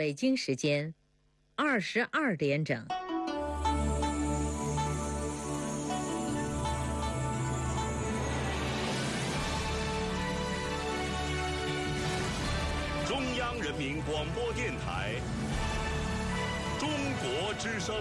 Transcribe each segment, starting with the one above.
北京时间22点整。 中央人民广播电台中国之声。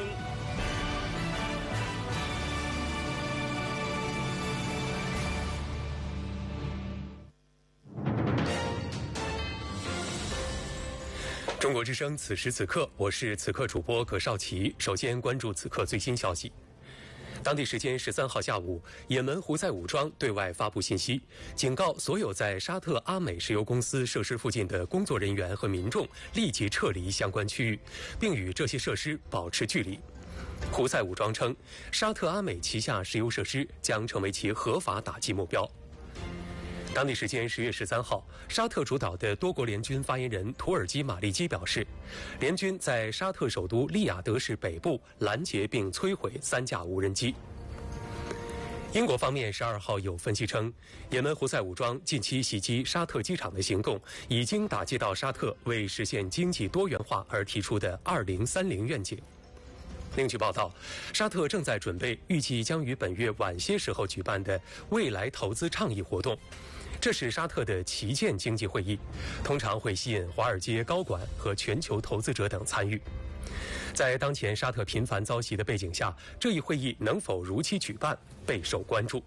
中国之声，此时此刻，我是此刻主播葛少奇。首先关注此刻最新消息。当地时间13号下午，也门胡塞武装对外发布信息，警告所有在沙特阿美石油公司设施附近的工作人员和民众立即撤离相关区域，并与这些设施保持距离。胡塞武装称，沙特阿美旗下石油设施将成为其合法打击目标。当地时间10月13号，沙特主导的多国联军发言人土耳其马利基表示，联军在沙特首都利雅得市北部拦截并摧毁3架无人机。英国方面12号有分析称，也门胡塞武装近期袭击沙特机场的行动已经打击到沙特为实现经济多元化而提出的2030愿景。另据报道，沙特正在准备预计将于本月晚些时候举办的未来投资倡议活动，这是沙特的旗舰经济会议，通常会吸引华尔街高管和全球投资者等参与。在当前沙特频繁遭袭的背景下，这一会议能否如期举办备受关注。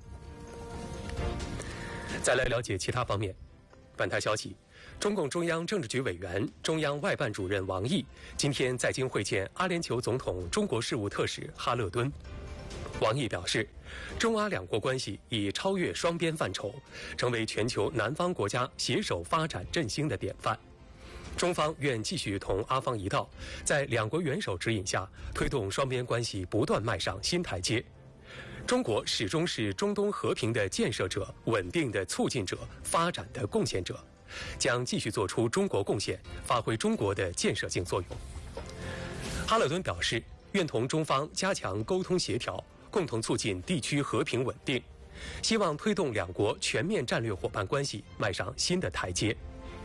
再来了解其他方面。本台消息，中共中央政治局委员、中央外办主任王毅今天在京会见阿联酋总统中国事务特使哈勒敦。王毅表示，中阿两国关系已超越双边范畴，成为全球南方国家携手发展振兴的典范。中方愿继续同阿方一道，在两国元首指引下，推动双边关系不断迈上新台阶。中国始终是中东和平的建设者、稳定的促进者、发展的贡献者，将继续做出中国贡献，发挥中国的建设性作用。哈勒敦表示，愿同中方加强沟通协调，共同促进地区和平稳定，希望推动两国全面战略伙伴关系迈上新的台阶。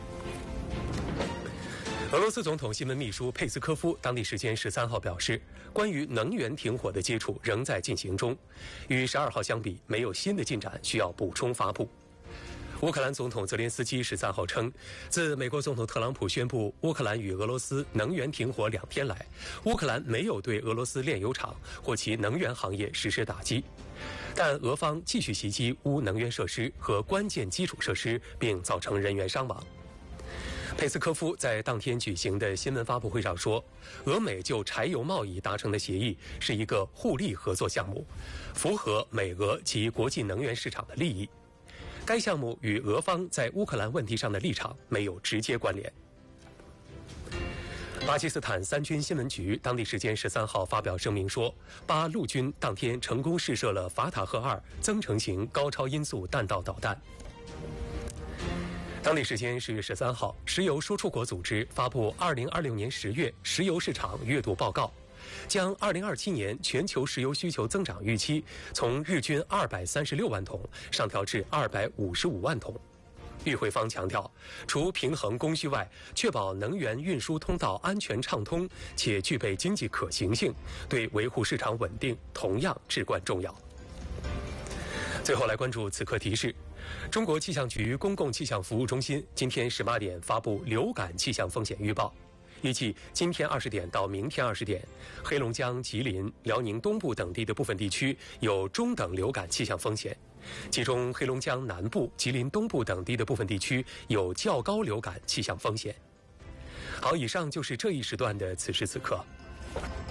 俄罗斯总统新闻秘书佩斯科夫当地时间13号表示，关于能源停火的接触仍在进行中，与12号相比，没有新的进展需要补充发布。乌克兰总统泽连斯基13号称，自美国总统特朗普宣布乌克兰与俄罗斯能源停火2天来，乌克兰没有对俄罗斯炼油厂或其能源行业实施打击，但俄方继续袭击乌能源设施和关键基础设施，并造成人员伤亡。佩斯科夫在当天举行的新闻发布会上说，俄美就柴油贸易达成的协议是一个互利合作项目，符合美俄及国际能源市场的利益。该项目与俄方在乌克兰问题上的立场没有直接关联。巴基斯坦三军新闻局当地时间13号发表声明说，巴陆军当天成功试射了法塔赫2增程型高超音速弹道导弹。当地时间10月13号，石油输出国组织发布2026年10月石油市场月度报告，将2027年全球石油需求增长预期从日均236万桶上调至255万桶。与会方强调，除平衡供需外，确保能源运输通道安全畅通且具备经济可行性，对维护市场稳定同样至关重要。最后来关注此刻提示，中国气象局公共气象服务中心今天18点发布流感气象风险预报，预计今天20点到明天20点，黑龙江、吉林、辽宁东部等地的部分地区有中等流感气象风险，其中黑龙江南部、吉林东部等地的部分地区有较高流感气象风险。好，以上就是这一时段的此时此刻。